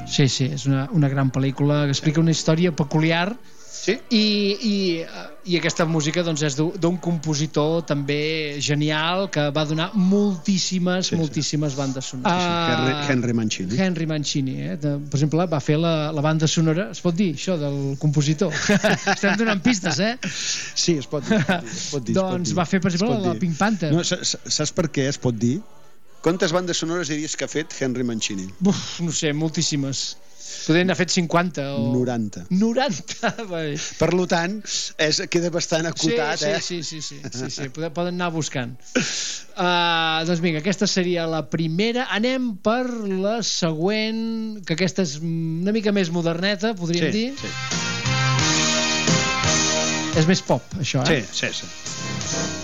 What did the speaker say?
Sí, és una gran pel·lícula que explica una història peculiar. Sí? I aquesta música doncs, és d'un compositor també genial que va donar moltíssimes bandes sonores. Henry Mancini. Henry Mancini, per exemple, va fer la banda sonora, es pot dir això del compositor? Estem donant pistes, Sí, es pot dir. Doncs va fer, per exemple, la Pink Panther. No, saps per què es pot dir? Quantes bandes sonores diries que ha fet Henry Mancini? No sé, moltíssimes. Podria n'ha fet 50 o... 90. 90? Per tant, queda bastant acotat, Sí, poden anar buscant. Doncs vinga, aquesta seria la primera. Anem per la següent, que aquesta és una mica més moderneta, podríem dir. Sí. És més pop, això, Sí.